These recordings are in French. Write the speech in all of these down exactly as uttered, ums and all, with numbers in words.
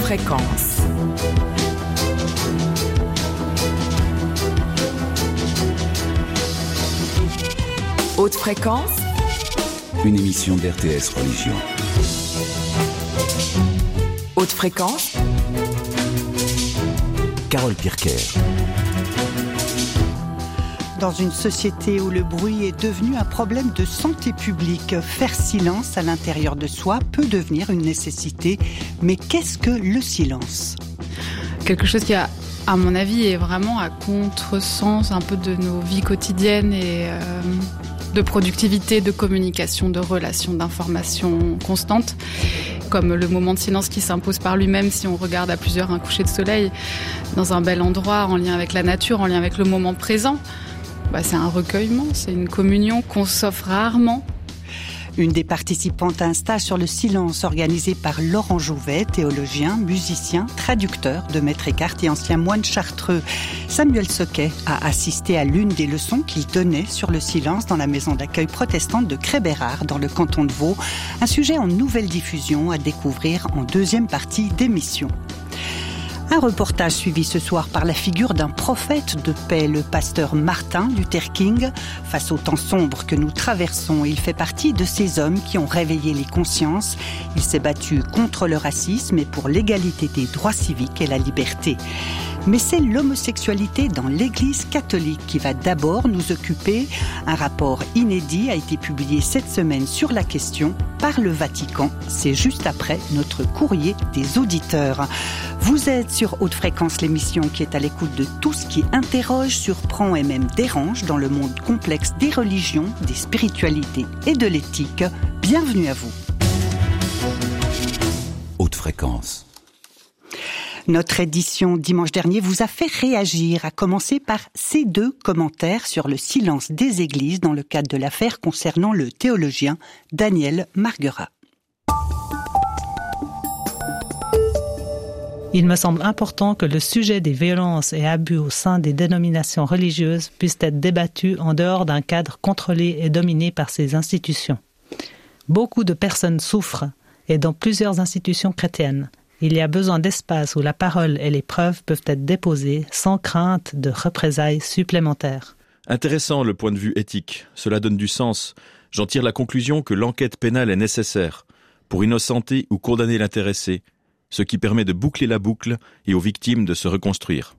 fréquence. Haute fréquence, une émission d'R T S Religion. Haute fréquence, Carole Pirker. Dans une société où le bruit est devenu un problème de santé publique, faire silence à l'intérieur de soi peut devenir une nécessité. Mais qu'est-ce que le silence ? Quelque chose qui, a, à mon avis, est vraiment à contresens un peu de nos vies quotidiennes et euh, de productivité, de communication, de relations, d'informations constantes. Comme le moment de silence qui s'impose par lui-même si on regarde à plusieurs un coucher de soleil dans un bel endroit, en lien avec la nature, en lien avec le moment présent. Bah, c'est un recueillement, c'est une communion qu'on s'offre rarement. Une des participantes à un stage sur le silence organisé par Laurent Jouvet, théologien, musicien, traducteur de Maître Eckhart et ancien moine chartreux. Samuel Soquet a assisté à l'une des leçons qu'il donnait sur le silence dans la maison d'accueil protestante de Crébérard, dans le canton de Vaud. Un sujet en nouvelle diffusion à découvrir en deuxième partie d'émission. Un reportage suivi ce soir par la figure d'un prophète de paix, le pasteur Martin Luther King. Face aux temps sombres que nous traversons, il fait partie de ces hommes qui ont réveillé les consciences. Il s'est battu contre le racisme et pour l'égalité des droits civiques et la liberté. Mais c'est l'homosexualité dans l'Église catholique qui va d'abord nous occuper. Un rapport inédit a été publié cette semaine sur la question par le Vatican. C'est juste après notre courrier des auditeurs. Vous êtes sur Haute Fréquence, l'émission qui est à l'écoute de tout ce qui interroge, surprend et même dérange dans le monde complexe des religions, des spiritualités et de l'éthique. Bienvenue à vous. Haute Fréquence. Notre édition dimanche dernier vous a fait réagir, à commencer par ces deux commentaires sur le silence des églises dans le cadre de l'affaire concernant le théologien Daniel Marguerat. Il me semble important que le sujet des violences et abus au sein des dénominations religieuses puisse être débattu en dehors d'un cadre contrôlé et dominé par ces institutions. Beaucoup de personnes souffrent, et dans plusieurs institutions chrétiennes. Il y a besoin d'espace où la parole et les preuves peuvent être déposées sans crainte de représailles supplémentaires. Intéressant le point de vue éthique, cela donne du sens. J'en tire la conclusion que l'enquête pénale est nécessaire pour innocenter ou condamner l'intéressé, ce qui permet de boucler la boucle et aux victimes de se reconstruire.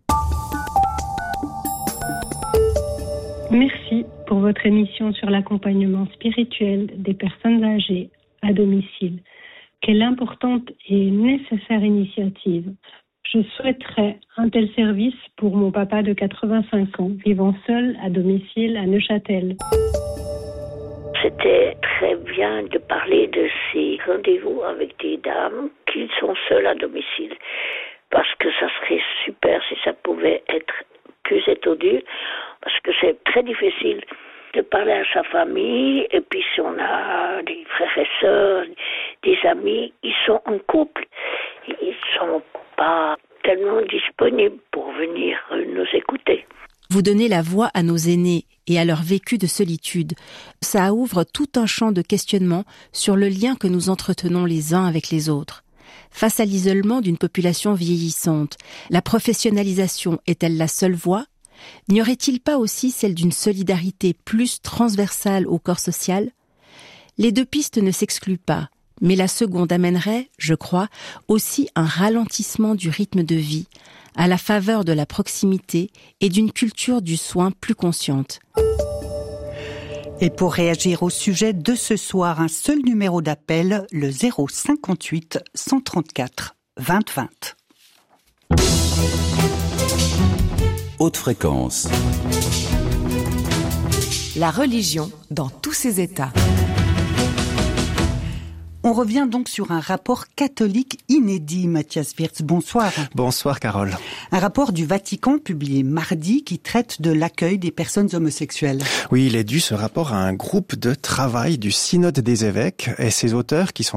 Merci pour votre émission sur l'accompagnement spirituel des personnes âgées à domicile. Quelle importante et nécessaire initiative. Je souhaiterais un tel service pour mon papa de quatre-vingt-cinq ans, vivant seul à domicile à Neuchâtel. C'était très bien de parler de ces rendez-vous avec des dames qui sont seules à domicile. Parce que ça serait super si ça pouvait être plus étendu. Parce que c'est très difficile de parler à sa famille, et puis si on a des frères et sœurs, des amis, ils sont en couple, ils sont pas tellement disponibles pour venir nous écouter. Vous donnez la voix à nos aînés et à leur vécu de solitude. Ça ouvre tout un champ de questionnement sur le lien que nous entretenons les uns avec les autres. Face à l'isolement d'une population vieillissante, la professionnalisation est-elle la seule voie ? N'y aurait-il pas aussi celle d'une solidarité plus transversale au corps social ? Les deux pistes ne s'excluent pas, mais la seconde amènerait, je crois, aussi un ralentissement du rythme de vie, à la faveur de la proximité et d'une culture du soin plus consciente. Et pour réagir au sujet de ce soir, un seul numéro d'appel, le zéro cinquante-huit cent trente-quatre vingt vingt. Haute Fréquence. la religion dans tous ses états. On revient donc sur un rapport catholique inédit, Mathias Wirtz. Bonsoir. Bonsoir, Carole. Un rapport du Vatican publié mardi qui traite de l'accueil des personnes homosexuelles. Oui, il est dû ce rapport à un groupe de travail du Synode des évêques et ses auteurs qui sont